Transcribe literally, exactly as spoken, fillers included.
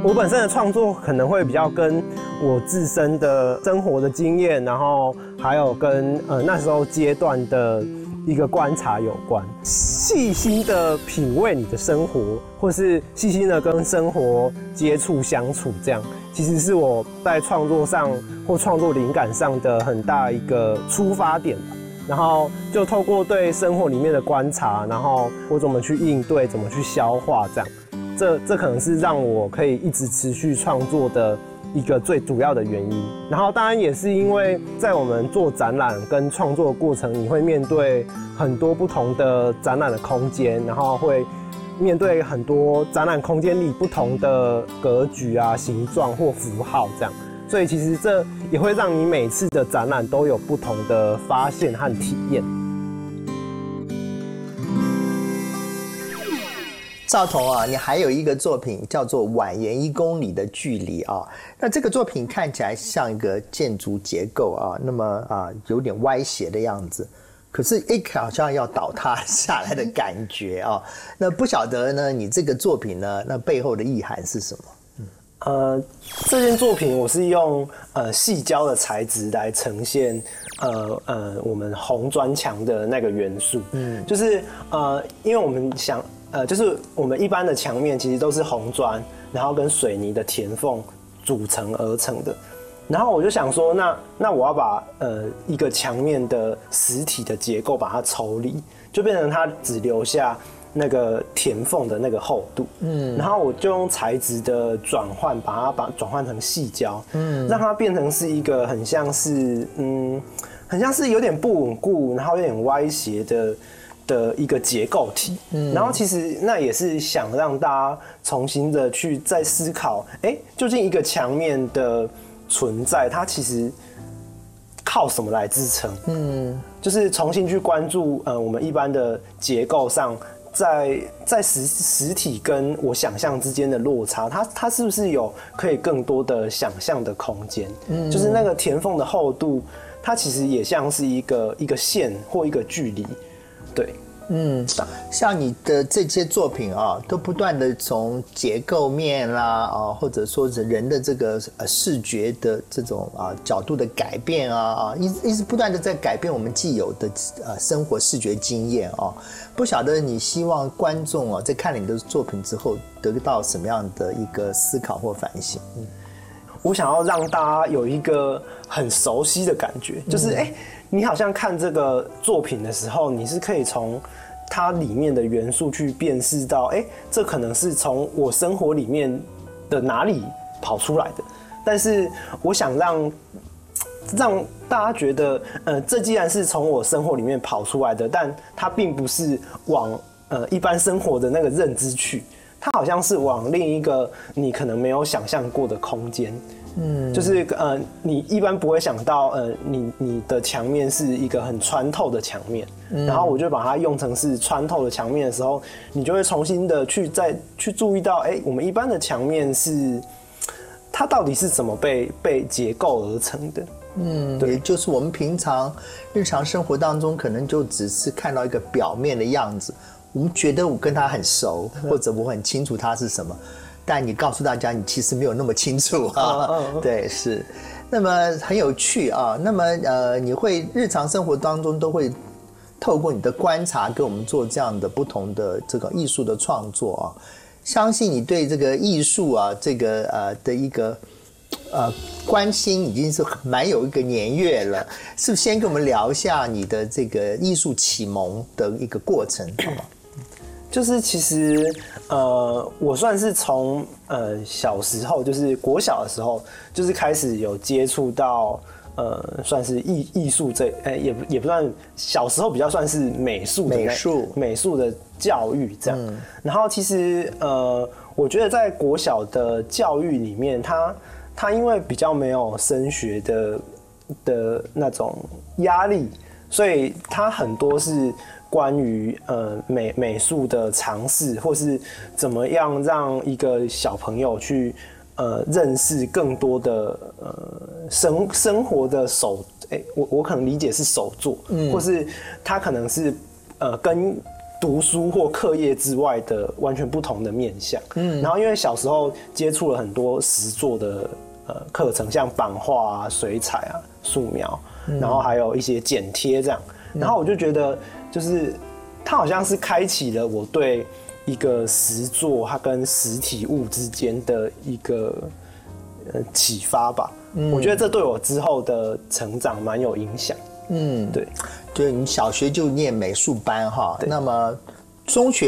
我本身的创作可能会比较跟我自身的生活的经验，然后还有跟呃那时候阶段的一个观察有关，细心的品味你的生活，或是细心的跟生活接触相处，这样其实是我在创作上或创作灵感上的很大一个出发点吧。然后就透过对生活里面的观察，然后我怎么去应对，怎么去消化，这样，这这可能是让我可以一直持续创作的一个最主要的原因。然后当然也是因为在我们做展览跟创作的过程，你会面对很多不同的展览的空间，然后会面对很多展览空间里不同的格局啊、形状或符号这样。所以其实这也会让你每次的展览都有不同的发现和体验。 兆彤啊，你还有一个作品叫做《蜿蜒一公里的距离》啊，那这个作品看起来像一个建筑结构啊，那么啊有点歪斜的样子，可是哎好像要倒塌下来的感觉啊。那不晓得呢，你这个作品呢，那背后的意涵是什么？ 呃，这件作品我是用呃细胶的材质来呈现呃呃我们红砖墙的那个元素，嗯，就是呃因为我们想呃就是我们一般的墙面其实都是红砖，然后跟水泥的填缝组成而成的，然后我就想说，那那我要把呃一个墙面的实体的结构把它抽离，就变成它只留下那个填缝的那个厚度，嗯，然后我就用材质的转换，把它把转换成细胶，嗯，让它变成是一个很像是，嗯，很像是有点不稳固，然后有点歪斜的的一个结构体，嗯，然后其实那也是想让大家重新的去再思考，哎，究竟一个墙面的存在，它其实靠什么来支撑？嗯，就是重新去关注，呃，我们一般的结构上。在在实实体跟我想象之间的落差，它它是不是有可以更多的想象的空间？嗯，就是那个填缝的厚度，它其实也像是一个一个线或一个距离，对。 嗯，像你的这些作品啊，都不断的从结构面啦啊，或者说是人的这个呃视觉的这种啊角度的改变啊啊，一一直不断的在改变我们既有的呃生活视觉经验啊。不晓得你希望观众啊在看了你的作品之后得到什么样的一个思考或反省？嗯， 我想要让大家有一个很熟悉的感觉，就是哎、欸，你好像看这个作品的时候，你是可以从它里面的元素去辨识到，哎、欸，这可能是从我生活里面的哪里跑出来的。但是我想让让大家觉得，呃，这既然是从我生活里面跑出来的，但它并不是往呃一般生活的那个认知去，它好像是往另一个你可能没有想象过的空间。嗯，就是呃，你一般不会想到，呃，你你的墙面是一个很穿透的墙面，嗯、然后我就把它用成是穿透的墙面的时候，你就会重新的去再去注意到，哎、欸，我们一般的墙面是它到底是怎么被被结构而成的？ 嗯，也就是我们平常日常生活当中，可能就只是看到一个表面的样子，我们觉得我跟他很熟，或者我很清楚他是什么。但你告诉大家，你其实没有那么清楚啊。Oh, oh, oh. 对，是。那么很有趣啊。那么呃，你会日常生活当中都会透过你的观察，跟我们做这样的不同的这个艺术的创作啊。相信你对这个艺术啊，这个呃的一个呃关心已经是蛮有一个年月了。是不是先跟我们聊一下你的这个艺术启蒙的一个过程，好吗？ 就是其实，呃，我算是从呃小时候，就是国小的时候，就是开始有接触到，呃，算是艺艺术这，哎、欸，也也不算，小时候比较算是美术的美术美术的教育这样。嗯、然后其实，呃，我觉得在国小的教育里面，它它因为比较没有升学的的那种压力，所以它很多是。关于呃美美术的尝试，或是怎么样让一个小朋友去呃认识更多的呃生生活的手，哎、欸，我我可能理解是手作，嗯，或是他可能是呃跟读书或课业之外的完全不同的面向。嗯，然后因为小时候接触了很多实作的呃课程，像版画啊、水彩啊、素描，嗯、然后还有一些剪贴这样，然后我就觉得就是它好像是开启了我对一个实作它跟实体物之间的一个呃启发吧。嗯，我觉得这对我之后的成长蛮有影响。嗯，对， 对，你小学就念美术班哈，那么中学。